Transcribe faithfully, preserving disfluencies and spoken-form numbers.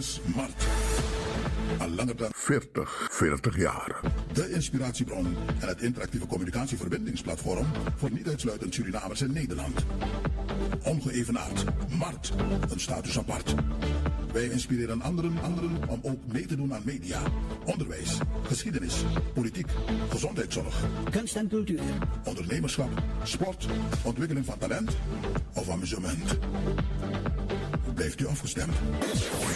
is Mart. Al langer dan veertig, veertig jaar. de inspiratiebron en het interactieve communicatieverbindingsplatform voor niet uitsluitend Surinamers in Nederland. Ongeëvenaard. Mart. Een status apart. Wij inspireren anderen, anderen om ook mee te doen aan media, onderwijs, geschiedenis, politiek, gezondheidszorg, kunst en cultuur, ondernemerschap, sport, ontwikkeling van talent of amusement. Blijft u afgestemd?